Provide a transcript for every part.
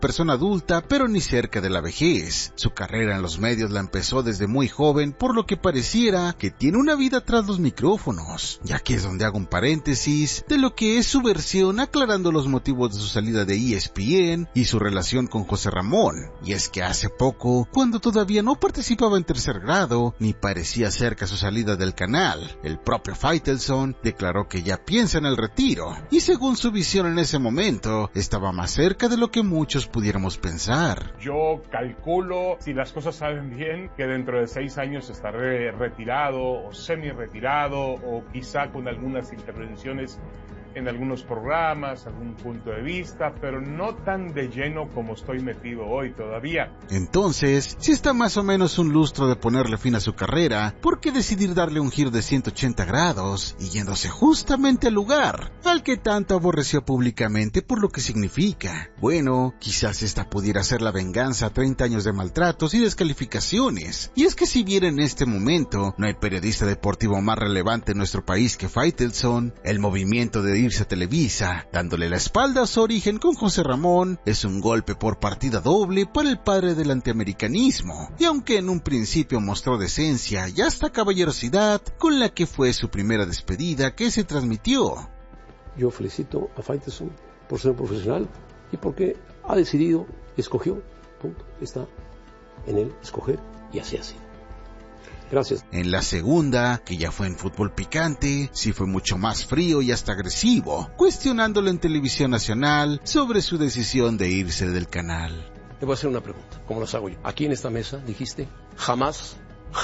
persona adulta, pero ni cerca de la vejez. Su carrera en los medios la empezó desde muy joven, por lo que pareciera que tiene una vida tras los micrófonos. Y aquí es donde hago un paréntesis de lo que es su versión, aclarando los motivos de su salida de ESPN y su relación con José Ramón. Y es que hace poco, cuando todavía no participaba en Tercer Grado, ni parecía cerca su salida del canal, el propio Faitelson declaró que ya piensa en el retiro, y según su visión en ese momento, estaba más cerca de lo que muchos pudiéramos pensar. Yo calculo, si las cosas salen bien, que dentro de 6 años estaré retirado o semi-retirado, o quizá con algunas intervenciones en algunos programas, algún punto de vista, pero no tan de lleno como estoy metido hoy todavía. Entonces, si está más o menos un lustro de ponerle fin a su carrera, ¿por qué decidir darle un giro de 180 grados y yéndose justamente al lugar al que tanto aborreció públicamente por lo que significa? Bueno, quizás esta pudiera ser la venganza a 30 años de maltratos y descalificaciones. Y es que si bien en este momento no hay periodista deportivo más relevante en nuestro país que Faitelson, el movimiento de irse a Televisa, dándole la espalda a su origen con José Ramón, es un golpe por partida doble para el padre del antiamericanismo, y aunque en un principio mostró decencia y hasta caballerosidad con la que fue su primera despedida que se transmitió. Yo felicito a Faitelson por ser un profesional y porque ha decidido, escogió, punto, está en él escoger y así. Gracias. En la segunda, que ya fue en Fútbol Picante, sí fue mucho más frío y hasta agresivo, cuestionándolo en televisión nacional sobre su decisión de irse del canal. Te voy a hacer una pregunta, como las hago yo. Aquí en esta mesa dijiste, jamás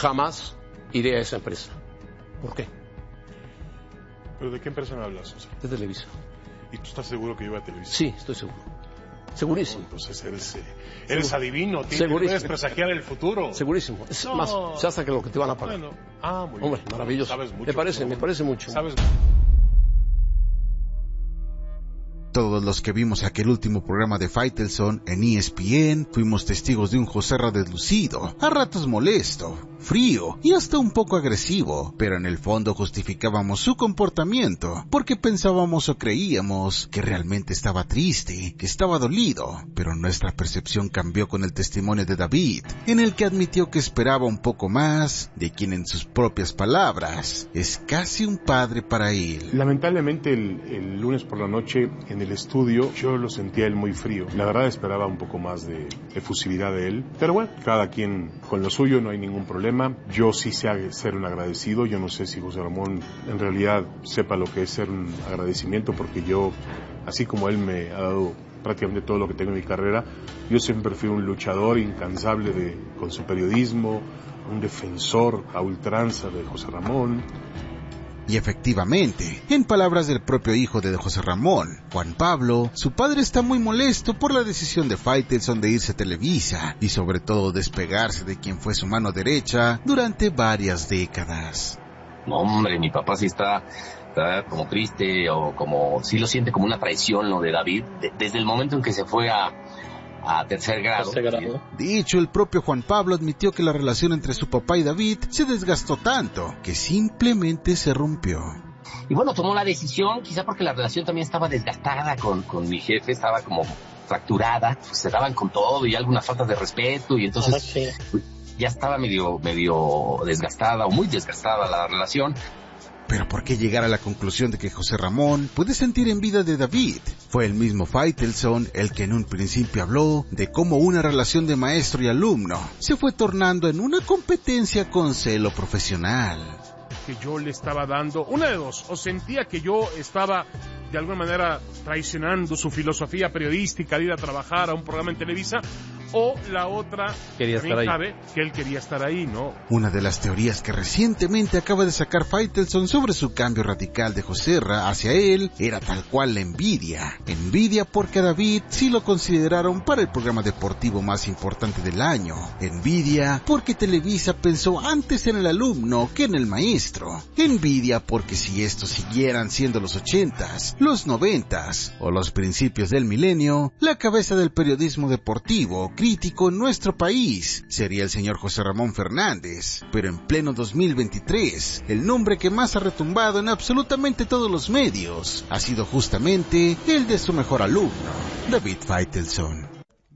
iré a esa empresa. ¿Por qué? ¿Pero de qué empresa me hablas, José? De Televisa. ¿Y tú estás seguro que iba a Televisa? Sí, estoy seguro. Segurísimo. No, entonces eres adivino, puedes presagiar el futuro. Segurísimo. Es más, se hace que lo que te van a pagar. Bueno, muy hombre, bien. maravilloso. Sabes mucho, me parece mucho. ¿Sabes? Todos los que vimos aquel último programa de Faitelson en ESPN fuimos testigos de un Joserra deslucido, a ratos molesto, frío y hasta un poco agresivo, pero en el fondo justificábamos su comportamiento porque pensábamos o creíamos que realmente estaba triste, que estaba dolido, pero nuestra percepción cambió con el testimonio de David, en el que admitió que esperaba un poco más de quien en sus propias palabras es casi un padre para él. Lamentablemente el lunes por la noche en el estudio yo lo sentía él muy frío. La verdad esperaba un poco más de efusividad de él, pero bueno, cada quien con lo suyo, no hay ningún problema. Yo sí sé ser un agradecido. Yo no sé si José Ramón en realidad sepa lo que es ser un agradecimiento, porque yo, así como él me ha dado prácticamente todo lo que tengo en mi carrera, yo siempre fui un luchador incansable con su periodismo, un defensor a ultranza de José Ramón. Y efectivamente, en palabras del propio hijo de José Ramón, Juan Pablo, su padre está muy molesto por la decisión de Faitelson de irse a Televisa y sobre todo despegarse de quien fue su mano derecha durante varias décadas. No, hombre, mi papá sí está como triste, o como sí lo siente como una traición lo de David, desde el momento en que se fue a tercer grado. De hecho, el propio Juan Pablo admitió que la relación entre su papá y David se desgastó tanto que simplemente se rompió. Y bueno, tomó la decisión, quizá porque la relación también estaba desgastada con mi jefe, estaba como fracturada, pues se daban con todo y algunas faltas de respeto, y entonces ya estaba medio desgastada o muy desgastada la relación. Pero ¿por qué llegar a la conclusión de que José Ramón puede sentir envidia de David? Fue el mismo Faitelson el que en un principio habló de cómo una relación de maestro y alumno se fue tornando en una competencia con celo profesional. Que yo le estaba dando, una de dos, o sentía que yo estaba de alguna manera traicionando su filosofía periodística de ir a trabajar a un programa en Televisa, o la otra, también sabe que él quería estar ahí, ¿no? Una de las teorías que recientemente acaba de sacar Faitelson sobre su cambio radical de Joserra hacia él era tal cual la envidia. Envidia porque a David sí lo consideraron para el programa deportivo más importante del año. Envidia porque Televisa pensó antes en el alumno que en el maestro. Envidia porque si estos siguieran siendo los 80s, los 90s o los principios del milenio, la cabeza del periodismo deportivo crítico en nuestro país sería el señor José Ramón Fernández, pero en pleno 2023, el nombre que más ha retumbado en absolutamente todos los medios ha sido justamente el de su mejor alumno, David Faitelson.